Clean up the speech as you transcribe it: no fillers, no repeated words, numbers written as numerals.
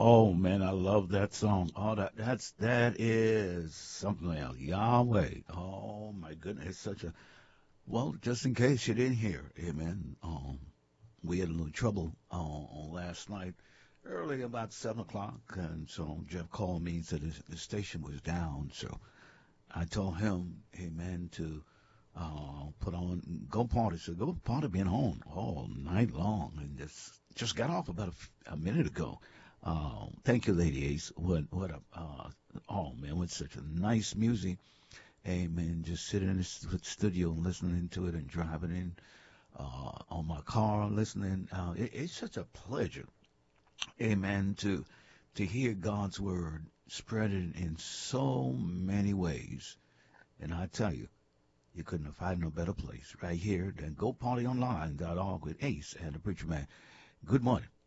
Oh man, I love that song. Oh, that is something else. Yahweh. Oh my goodness, it's such a well. Just in case you didn't hear, amen. We had a little trouble on last night, early about 7 o'clock, and so Jeff called me and said the station was down. So I told him, amen, to put on Go Party. So Go Party been on all night long, and just got off about a minute ago. Thank you, Lady Ace. What a oh man, what such a nice music. Amen. Just sitting in the studio and listening to it and driving in on my car, listening. It's such a pleasure, amen, to hear God's word spread in so many ways. And I tell you, you couldn't have found no better place right here than GoPartyOnline.org with Ace and the Preacher Man. Good morning.